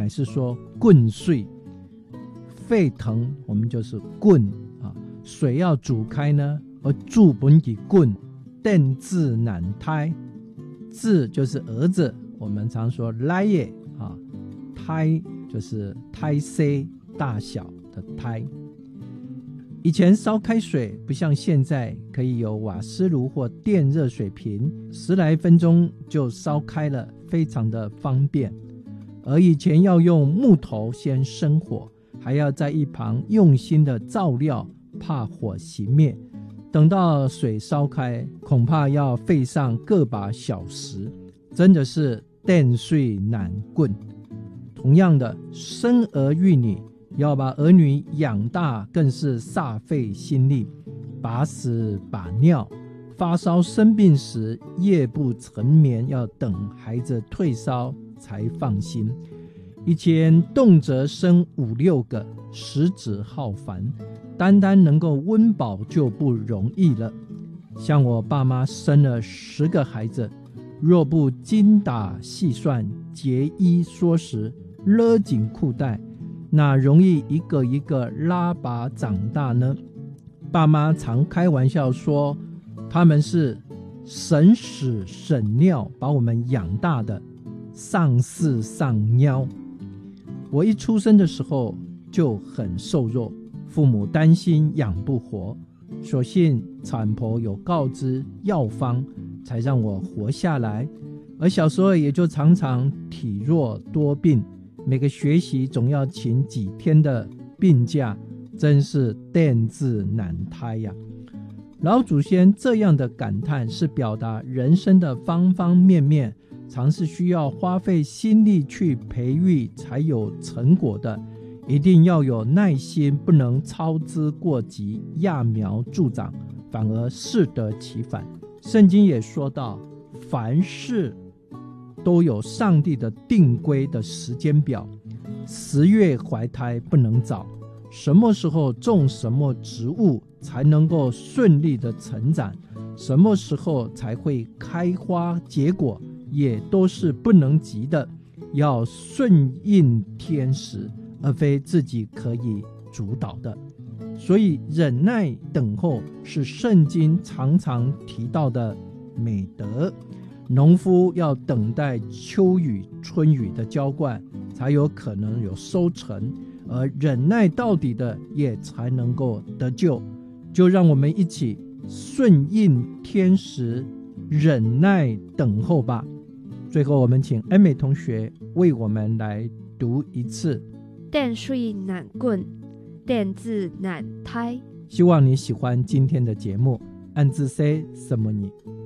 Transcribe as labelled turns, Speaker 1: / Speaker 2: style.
Speaker 1: 乃是说棍碎，沸腾我们就是棍啊，水要煮开呢，而煮本以棍，电字难胎，字就是儿子，我们常说来也啊，胎就是胎 C 大小的胎。以前烧开水不像现在可以有瓦斯炉或电热水瓶，10来分钟就烧开了，非常的方便。而以前要用木头先生火，还要在一旁用心的照料，怕火熄灭。等到水烧开，恐怕要费上个把小时，真的是电水难棍。同样的，生儿育女，要把儿女养大，更是煞费心力，把屎把尿，发烧生病时夜不成眠，要等孩子退烧才放心。以前动辄生5、6个，实指浩繁，单单能够温饱就不容易了。像我爸妈生了10个孩子，若不精打细算，节衣缩食，勒紧裤带，哪容易一个一个拉拔长大呢？爸妈常开玩笑说，他们是省屎省尿把我们养大的，上屎上尿。我一出生的时候就很瘦弱，父母担心养不活，所幸产婆有告知药方，才让我活下来。而小时候也就常常体弱多病，每个学习总要请几天的病假，真是电字难胎呀。老祖先这样的感叹，是表达人生的方方面面常是需要花费心力去培育才有成果的，一定要有耐心，不能操之过急，揠苗助长，反而适得其反。圣经也说到，凡事都有上帝的定规的时间表，10月怀胎不能早，什么时候种什么植物才能够顺利的成长，什么时候才会开花结果，也都是不能急的，要顺应天时，而非自己可以主导的。所以忍耐等候是圣经常常提到的美德。农夫要等待秋雨春雨的浇灌，才有可能有收成，而忍耐到底的也才能够得救。就让我们一起顺应天时，忍耐等候吧。最后我们请恩美同学为我们来读一次。
Speaker 2: 电水难棍，电字难胎。
Speaker 1: 希望你喜欢今天的节目。按字 say 什么你